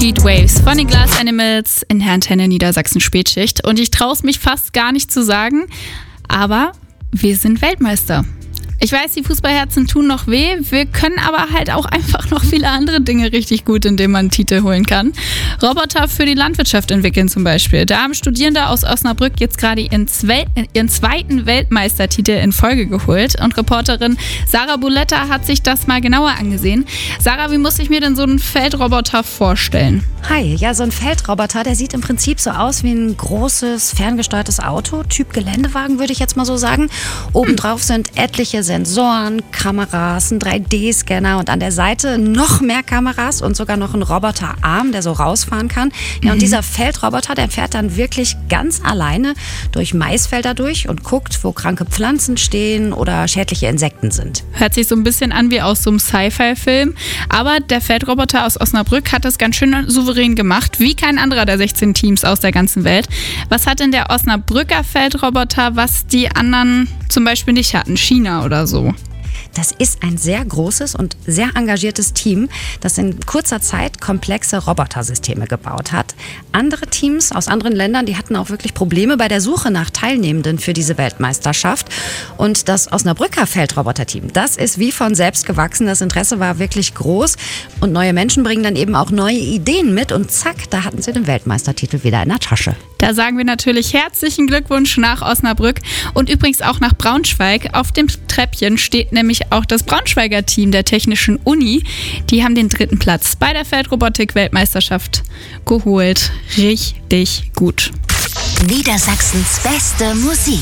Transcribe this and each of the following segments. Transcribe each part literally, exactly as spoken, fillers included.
Heatwaves von den Glass Animals in der Antenne Niedersachsen Spätschicht. Und ich traue es mich fast gar nicht zu sagen, aber wir sind Weltmeister. Ich weiß, die Fußballherzen tun noch weh, wir können aber halt auch einfach noch viele andere Dinge richtig gut, indem man einen Titel holen kann. Roboter für die Landwirtschaft entwickeln zum Beispiel. Da haben Studierende aus Osnabrück jetzt gerade ihren, Zwe- ihren zweiten Weltmeistertitel in Folge geholt. Und Reporterin Sarah Buletta hat sich das mal genauer angesehen. Sarah, wie muss ich mir denn so einen Feldroboter vorstellen? Hi, ja, so ein Feldroboter, der sieht im Prinzip so aus wie ein großes, ferngesteuertes Auto, Typ Geländewagen, würde ich jetzt mal so sagen. Obendrauf sind etliche Sensoren, Kameras, ein drei D-Scanner und an der Seite noch mehr Kameras und sogar noch ein Roboterarm, der so rausfahren kann. Ja, und dieser Feldroboter, der fährt dann wirklich ganz alleine durch Maisfelder durch und guckt, wo kranke Pflanzen stehen oder schädliche Insekten sind. Hört sich so ein bisschen an wie aus so einem Sci-Fi-Film. Aber der Feldroboter aus Osnabrück hat das ganz schön souverän gemacht, wie kein anderer der sechzehn Teams aus der ganzen Welt. Was hat denn der Osnabrücker Feldroboter, was die anderen zum Beispiel nicht hatten? China oder so? Das ist ein sehr großes und sehr engagiertes Team, das in kurzer Zeit komplexe Robotersysteme gebaut hat. Andere Teams aus anderen Ländern, die hatten auch wirklich Probleme bei der Suche nach Teilnehmenden für diese Weltmeisterschaft. Und das Osnabrücker Feldroboter-Team, das ist wie von selbst gewachsen. Das Interesse war wirklich groß. Und neue Menschen bringen dann eben auch neue Ideen mit. Und zack, da hatten sie den Weltmeistertitel wieder in der Tasche. Da sagen wir natürlich herzlichen Glückwunsch nach Osnabrück und übrigens auch nach Braunschweig. Auf dem Treppchen steht nämlich auch das Braunschweiger Team der Technischen Uni. Die haben den dritten Platz bei der Feldrobotik-Weltmeisterschaft geholt. Richtig gut. Niedersachsens beste Musik.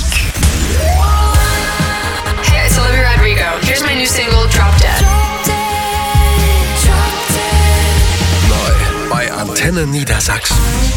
Hey, it's Olivia Rodrigo. Here's my new single, Drop Dead. Neu bei Antenne Niedersachsen.